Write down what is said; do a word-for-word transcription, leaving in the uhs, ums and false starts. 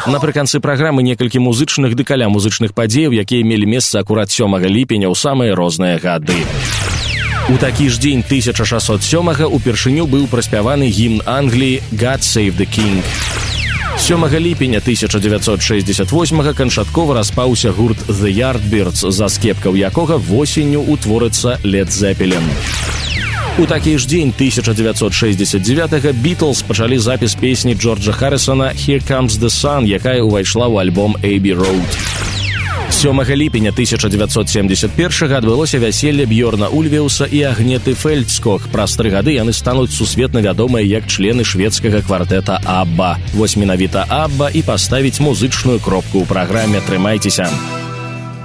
Напрыканцы праграмы некалькі музычных ды каля музычных падзеяў, якія мелі месца акурат сёмага ліпеня ў самыя розныя гады. У такі ж дзень тысяча шасцьсот сёмага упершыню быў праспяваны гімн Англіі «God Save the King». сёмага ліпеня тысяча дзевяцьсот шэсцьдзесят восьмага канчаткова распаўся гурт The Yardbirds, за скепкаў якога восенню ўтворыцца Led Zeppelin. У такі ж дзень тысяча дзевяцьсот шэсцьдзесят дзевятага Beatles пачалі запіс песні Джорджа Харрисона «Here Comes the Sun», якая ўвайшла ў альбом Abbey Road. сёмага ліпеня тысяча дзевяцьсот семдзесят першага адбылося вяселле Бьорна Ульвеуса і Агнеты Фельдског. Праз тры гады яны стануць сусветна вядомыя як члены шведскага квартэта «Абба». Вось менавіта «Абба» і паставіць музычную кропку ў праграме. Трымайцеся!